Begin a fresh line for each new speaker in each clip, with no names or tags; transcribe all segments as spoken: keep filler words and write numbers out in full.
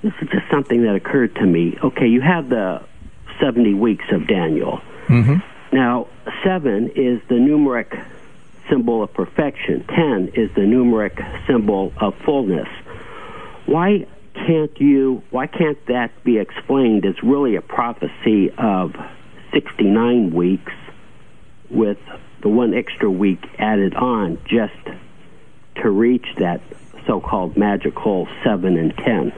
this is just something that occurred to me. Okay, you have the seventy weeks of Daniel.
Mm-hmm.
Now, seven is the numeric symbol of perfection. Ten is the numeric symbol of fullness. Why can't you, why can't that be explained as really a prophecy of sixty-nine weeks with the one extra week added on just to reach that so-called magical seven and ten?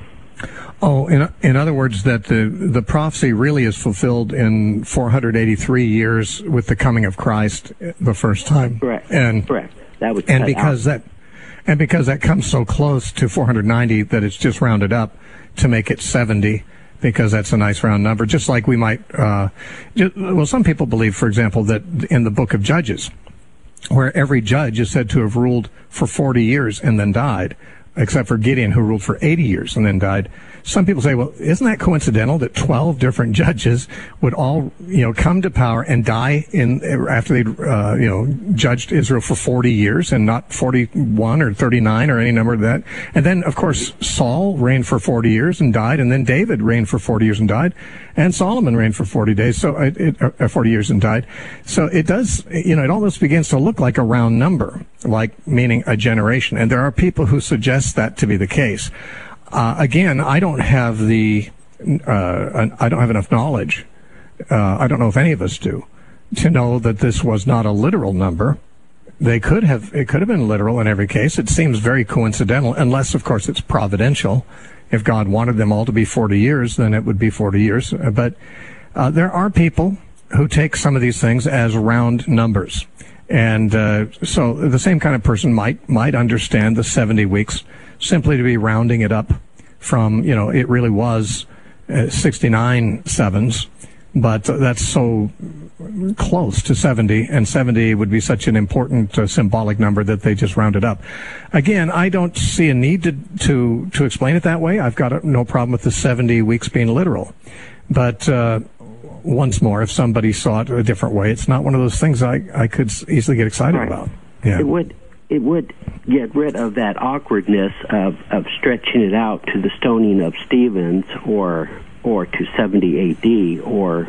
Oh, in in other words, that the the prophecy really is fulfilled in four hundred eighty-three years with the coming of Christ the first time.
Correct.
And
correct. That was
and because
out.
that and because that comes so close to four hundred ninety that it's just rounded up to make it seventy, because that's a nice round number. Just like we might, uh, just, well, some people believe, for example, that in the book of Judges, where every judge is said to have ruled for forty years and then died, except for Gideon, who ruled for eighty years and then died. Some people say, well, isn't that coincidental that twelve different judges would all, you know, come to power and die in after they'd, uh, you know, judged Israel for forty years and not forty-one or thirty-nine or any number of that? And then, of course, Saul reigned for forty years and died, and then David reigned for forty years and died, and Solomon reigned for forty days, so it, it, uh, forty years and died. So it does, you know, it almost begins to look like a round number, like meaning a generation. And there are people who suggest that to be the case. Uh, again, I don't have the, uh, I don't have enough knowledge. Uh, I don't know if any of us do, to know that this was not a literal number. They could have, it could have been literal in every case. It seems very coincidental, unless, of course, it's providential. If God wanted them all to be forty years, then it would be forty years. But uh, there are people who take some of these things as round numbers. And uh, so the same kind of person might might understand the seventy weeks simply to be rounding it up from, you know, it really was uh, sixty-nine sevens, but that's so close to seventy, and seventy would be such an important uh, symbolic number that they just rounded up. Again, I don't see a need to, to, to explain it that way. I've got a, no problem with the seventy weeks being literal. But uh, once more, if somebody saw it a different way, it's not one of those things I, I could easily get excited
right.
about. Yeah.
It would it would get rid of that awkwardness of, of stretching it out to the stoning of Stevens or or to seventy A D or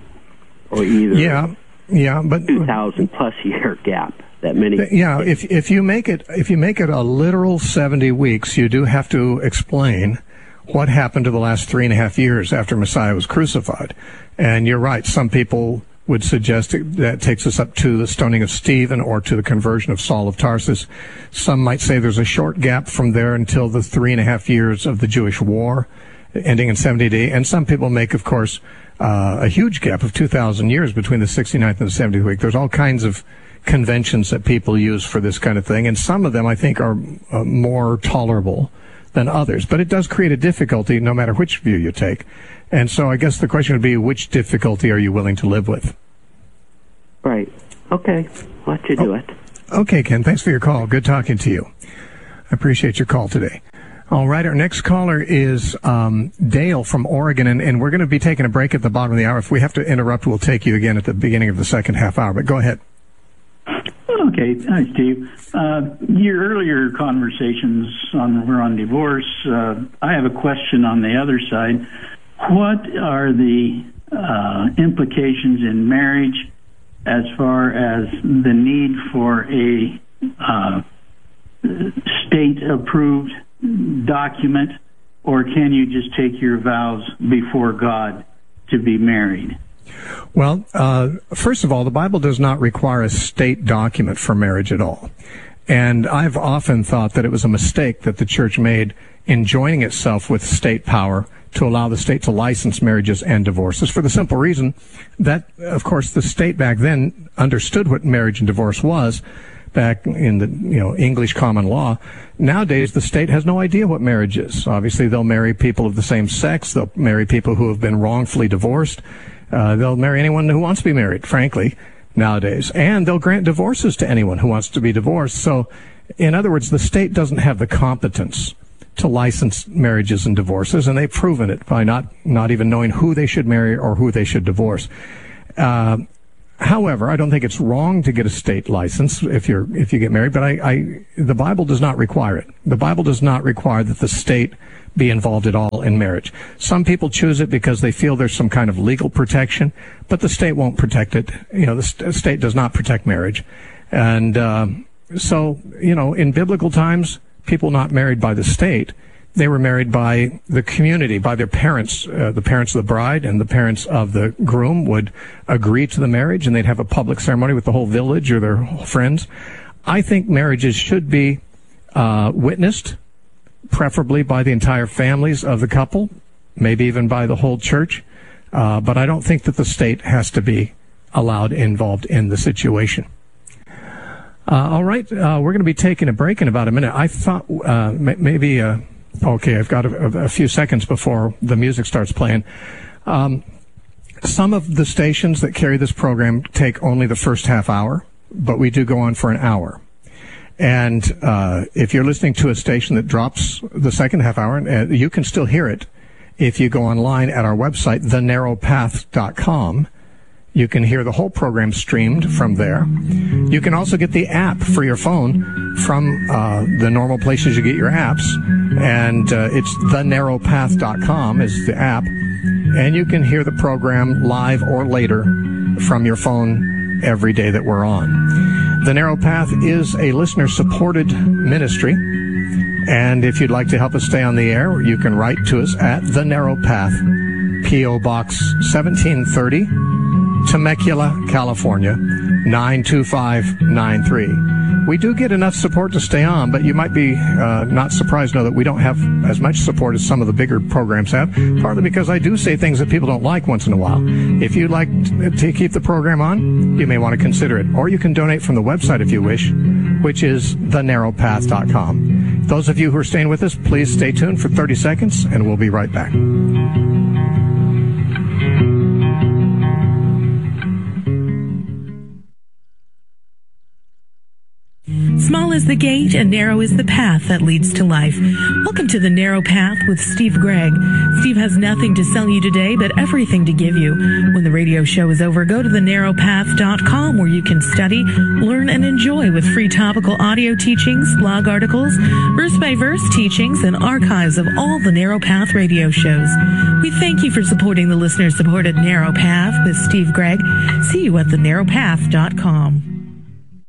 or either
yeah, yeah, but
two thousand plus year gap that many.
Yeah, if if you make it if you make it a literal seventy weeks, you do have to explain what happened to the last three and a half years after Messiah was crucified. And you're right, some people would suggest that takes us up to the stoning of Stephen or to the conversion of Saul of Tarsus. Some might say there's a short gap from there until the three and a half years of the Jewish war, ending in seventy A D. And some people make, of course, uh, a huge gap of two thousand years between the sixty-ninth and the seventieth week. There's all kinds of conventions that people use for this kind of thing, and some of them, I think, are uh, more tolerable than others. But it does create a difficulty no matter which view you take. And so I guess the question would be, which difficulty are you willing to live with?
Right. Okay. I'll let you do
oh,
it.
Okay, Ken. Thanks for your call. Good talking to you. I appreciate your call today. All right. Our next caller is um, Dale from Oregon, and, and we're going to be taking a break at the bottom of the hour. If we have to interrupt, we'll take you again at the beginning of the second half hour. But go ahead.
Okay. Hi, Steve. Uh, your earlier conversations on were on divorce. Uh, I have a question on the other side. What are the uh, implications in marriage as far as the need for a uh, state-approved document, or can you just take your vows before God to be married?
Well, uh, first of all, the Bible does not require a state document for marriage at all. And I've often thought that it was a mistake that the church made in joining itself with state power to allow the state to license marriages and divorces, for the simple reason that, of course, the state back then understood what marriage and divorce was back in the, you know, English common law. Nowadays, the state has no idea what marriage is. Obviously, they'll marry people of the same sex. They'll marry people who have been wrongfully divorced. Uh, they'll marry anyone who wants to be married, frankly, nowadays. And they'll grant divorces to anyone who wants to be divorced. So, in other words, the state doesn't have the competence to license marriages and divorces, and they've proven it by not, not even knowing who they should marry or who they should divorce. Uh, however, I don't think it's wrong to get a state license if you're, if you get married, but I, I, the Bible does not require it. The Bible does not require that the state be involved at all in marriage. Some people choose it because they feel there's some kind of legal protection, but the state won't protect it. You know, the st- state does not protect marriage. And uh, so, you know, in biblical times, people not married by the state, they were married by the community, by their parents. Uh, the parents of the bride and the parents of the groom would agree to the marriage, and they'd have a public ceremony with the whole village or their friends. I think marriages should be uh, witnessed, preferably by the entire families of the couple, maybe even by the whole church. Uh, but I don't think that the state has to be allowed involved in the situation. Uh, all right, uh, we're going to be taking a break in about a minute. I thought uh, maybe... Uh, Okay, I've got a, a few seconds before the music starts playing. Um, some of the stations that carry this program take only the first half hour, but we do go on for an hour. And uh, if you're listening to a station that drops the second half hour, uh, you can still hear it if you go online at our website, the narrow path dot com. You can hear the whole program streamed from there. You can also get the app for your phone from uh, the normal places you get your apps. And uh, it's the narrow path dot com is the app. And you can hear the program live or later from your phone every day that we're on. The Narrow Path is a listener-supported ministry. And if you'd like to help us stay on the air, you can write to us at The Narrow Path, P O. Box seventeen thirty, Temecula, California, nine two five nine three. We do get enough support to stay on, but you might be uh, not surprised to know that we don't have as much support as some of the bigger programs have, partly because I do say things that people don't like once in a while. If you'd like to keep the program on, you may want to consider it. Or you can donate from the website if you wish, which is the narrow path dot com. Those of you who are staying with us, please stay tuned for thirty seconds, and we'll be right back.
Small is the gate and narrow is the path that leads to life. Welcome to The Narrow Path with Steve Gregg. Steve has nothing to sell you today, but everything to give you. When the radio show is over, go to the narrow path dot com where you can study, learn, and enjoy with free topical audio teachings, blog articles, verse-by-verse teachings, and archives of all the Narrow Path radio shows. We thank you for supporting the listener-supported Narrow Path with Steve Gregg. See you at the narrow path dot com.